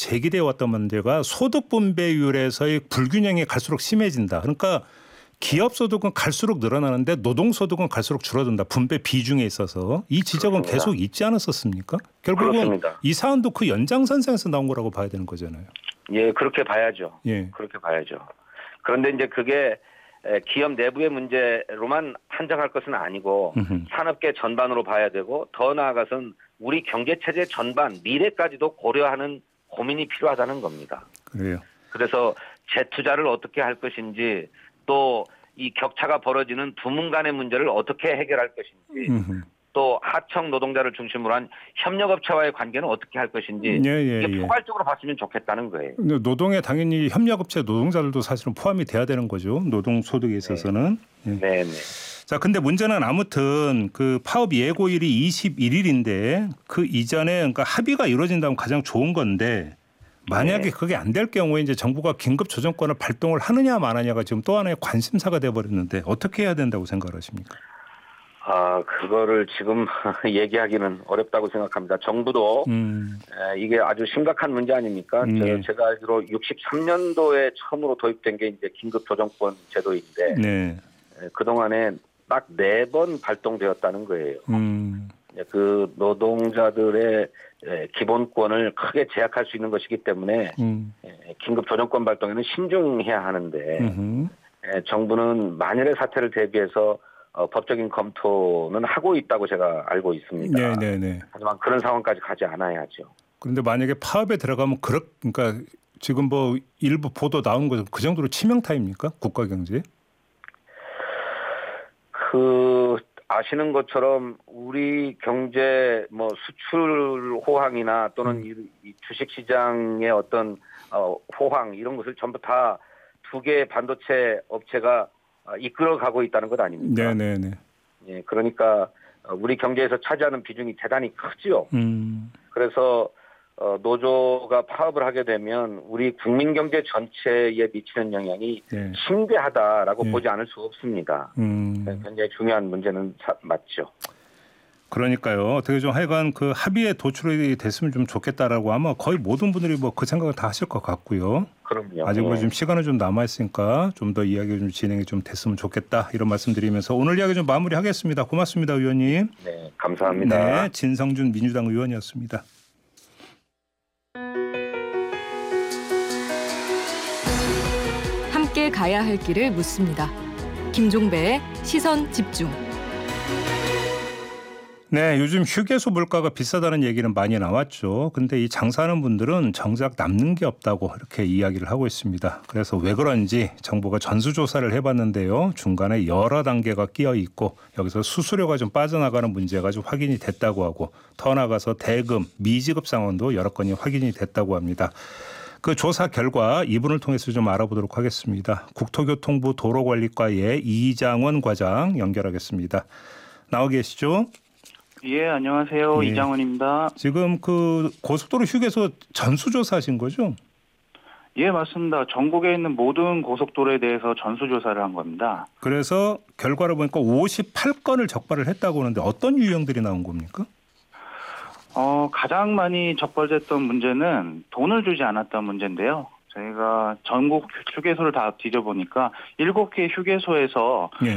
제기되어 왔던 문제가 소득 분배율에서의 불균형이 갈수록 심해진다. 그러니까 기업 소득은 갈수록 늘어나는데 노동 소득은 갈수록 줄어든다. 분배 비중에 있어서 이 지적은 그렇습니다. 계속 있지 않았었습니까? 결국은 그렇습니다. 이 사안도 그 연장선상에서 나온 거라고 봐야 되는 거잖아요. 예, 그렇게 봐야죠. 예. 그렇게 봐야죠. 그런데 이제 그게 기업 내부의 문제로만 한정할 것은 아니고 산업계 전반으로 봐야 되고 더 나아가서는 우리 경제 체제 전반 미래까지도 고려하는 고민이 필요하다는 겁니다. 그래요. 그래서 재투자를 어떻게 할 것인지 또 이 격차가 벌어지는 부문 간의 문제를 어떻게 해결할 것인지 또 하청 노동자를 중심으로 한 협력업체와의 관계는 어떻게 할 것인지 이게 포괄적으로 봤으면 좋겠다는 거예요. 노동에 당연히 협력업체 노동자들도 사실은 포함이 돼야 되는 거죠. 노동소득에 있어서는. 네. 자, 근데 문제는 아무튼 그 파업 예고일이 21일인데 그 이전에 그러니까 합의가 이루어진다면 가장 좋은 건데 만약에 그게 안 될 경우에 이제 정부가 긴급 조정권을 발동을 하느냐 마느냐가 지금 또 하나의 관심사가 돼 버렸는데 어떻게 해야 된다고 생각하십니까? 그거를 지금 얘기하기는 어렵다고 생각합니다. 정부도 이게 아주 심각한 문제 아닙니까? 제가 알기로 63년도에 처음으로 도입된 게 이제 긴급 조정권 제도인데 그동안에 딱 4번 발동되었다는 거예요. 그 노동자들의 기본권을 크게 제약할 수 있는 것이기 때문에 긴급 조정권 발동에는 신중해야 하는데 정부는 만일의 사태를 대비해서 법적인 검토는 하고 있다고 제가 알고 있습니다. 하지만 그런 상황까지 가지 않아야죠. 그런데 만약에 파업에 들어가면 그러니까 지금 뭐 일부 보도 나온 것은 그 정도로 치명타입니까? 국가 경제에? 아시는 것처럼 우리 경제 뭐 수출 호황이나 또는 이 주식 시장의 어떤 호황 이런 것을 전부 다 2개의 반도체 업체가 이끌어가고 있다는 것 아닙니까? 예, 그러니까 우리 경제에서 차지하는 비중이 대단히 크죠. 그래서 노조가 파업을 하게 되면 우리 국민 경제 전체에 미치는 영향이 심대하다라고 보지 않을 수 없습니다. 굉장히 중요한 문제는 맞죠. 그러니까요. 어떻게 좀 하여간 그 합의에 도출이 됐으면 좀 좋겠다라고 아마 거의 모든 분들이 뭐 그 생각을 다 하실 것 같고요. 그럼요. 아직은 좀 시간은 좀 남아 있으니까 좀 더 이야기 좀 진행이 좀 됐으면 좋겠다 이런 말씀드리면서 오늘 이야기 좀 마무리하겠습니다. 고맙습니다, 의원님. 네, 감사합니다. 진성준 민주당 의원이었습니다. 함께 가야 할 길을 묻습니다. 김종배의 시선 집중. 네, 요즘 휴게소 물가가 비싸다는 얘기는 많이 나왔죠. 근데 이 장사하는 분들은 정작 남는 게 없다고 이렇게 이야기를 하고 있습니다. 그래서 왜 그런지 정부가 전수조사를 해봤는데요. 중간에 여러 단계가 끼어 있고 여기서 수수료가 좀 빠져나가는 문제가 좀 확인이 됐다고 하고 더 나아가서 대금, 미지급 상황도 여러 건이 확인이 됐다고 합니다. 그 조사 결과 이분을 통해서 좀 알아보도록 하겠습니다. 국토교통부 도로관리과의 이장원 과장 연결하겠습니다. 나와 계시죠? 예, 안녕하세요. 이장원입니다. 지금 그 고속도로 휴게소 전수조사하신 거죠? 예, 맞습니다. 전국에 있는 모든 고속도로에 대해서 전수조사를 한 겁니다. 그래서 결과를 보니까 58건을 적발을 했다고 하는데 어떤 유형들이 나온 겁니까? 가장 많이 적발됐던 문제는 돈을 주지 않았던 문제인데요. 저희가 전국 휴게소를 다 뒤져보니까 7개 휴게소에서